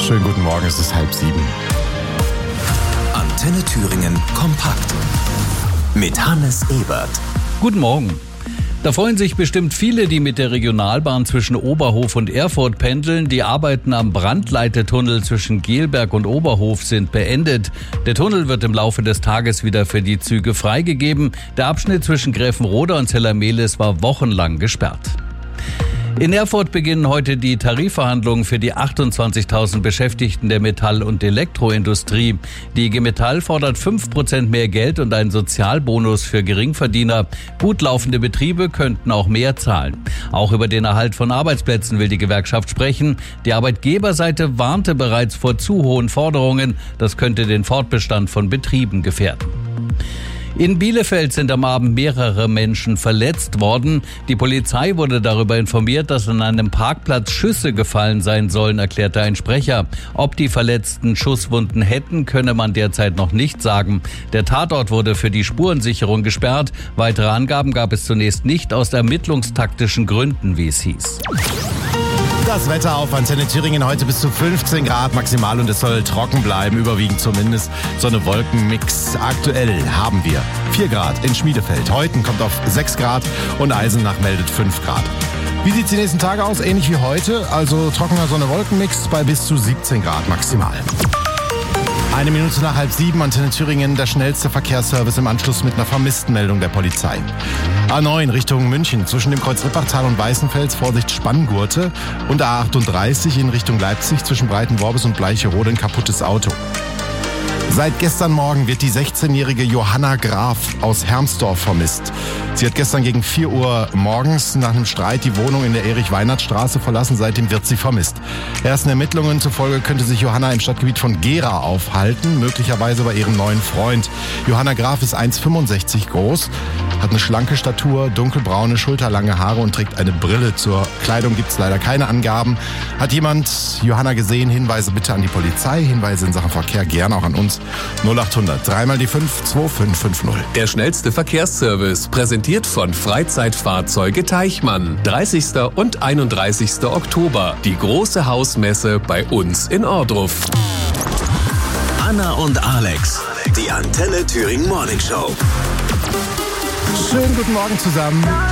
Schönen guten Morgen, es ist 6:30. Antenne Thüringen kompakt mit Hannes Ebert. Guten Morgen. Da freuen sich bestimmt viele, die mit der Regionalbahn zwischen Oberhof und Erfurt pendeln. Die Arbeiten am Brandleitetunnel zwischen Gelberg und Oberhof sind beendet. Der Tunnel wird im Laufe des Tages wieder für die Züge freigegeben. Der Abschnitt zwischen Gräfenroda und Zellermehlis war wochenlang gesperrt. In Erfurt beginnen heute die Tarifverhandlungen für die 28.000 Beschäftigten der Metall- und Elektroindustrie. Die IG Metall fordert 5% mehr Geld und einen Sozialbonus für Geringverdiener. Gut laufende Betriebe könnten auch mehr zahlen. Auch über den Erhalt von Arbeitsplätzen will die Gewerkschaft sprechen. Die Arbeitgeberseite warnte bereits vor zu hohen Forderungen. Das könnte den Fortbestand von Betrieben gefährden. In Bielefeld sind am Abend mehrere Menschen verletzt worden. Die Polizei wurde darüber informiert, dass an einem Parkplatz Schüsse gefallen sein sollen, erklärte ein Sprecher. Ob die Verletzten Schusswunden hätten, könne man derzeit noch nicht sagen. Der Tatort wurde für die Spurensicherung gesperrt. Weitere Angaben gab es zunächst nicht aus ermittlungstaktischen Gründen, wie es hieß. Das Wetter auf Antenne Thüringen heute bis zu 15 Grad maximal und es soll trocken bleiben, überwiegend zumindest. Sonne-Wolken-Mix. Aktuell haben wir 4 Grad in Schmiedefeld. Heuten kommt auf 6 Grad und Eisenach meldet 5 Grad. Wie sieht es die nächsten Tage aus? Ähnlich wie heute, also trockener Sonne-Wolken-Mix bei bis zu 17 Grad maximal. 1 Minute nach 6:30, Antenne Thüringen, der schnellste Verkehrsservice im Anschluss mit einer Vermisstenmeldung der Polizei. A9 Richtung München, zwischen dem Kreuz Rippachtal und Weißenfels, Vorsicht Spanngurte. Und A38 in Richtung Leipzig, zwischen Breitenworbis und Bleicherode, ein kaputtes Auto. Seit gestern Morgen wird die 16-jährige Johanna Graf aus Hermsdorf vermisst. Sie hat gestern gegen 4 Uhr morgens nach einem Streit die Wohnung in der Erich-Weinert-Straße verlassen. Seitdem wird sie vermisst. Ersten Ermittlungen zufolge könnte sich Johanna im Stadtgebiet von Gera aufhalten, möglicherweise bei ihrem neuen Freund. Johanna Graf ist 1,65 groß, hat eine schlanke Statur, dunkelbraune, schulterlange Haare und trägt eine Brille. Zur Kleidung gibt es leider keine Angaben. Hat jemand Johanna gesehen? Hinweise bitte an die Polizei. Hinweise in Sachen Verkehr gerne auch an uns. 0800 3 die 5 2550. Der schnellste Verkehrsservice, präsentiert von Freizeitfahrzeuge Teichmann. 30. und 31. Oktober. Die große Hausmesse bei uns in Ohrdruf. Anna und Alex. Die Antenne Thüringen Morning Show. Schönen guten Morgen zusammen.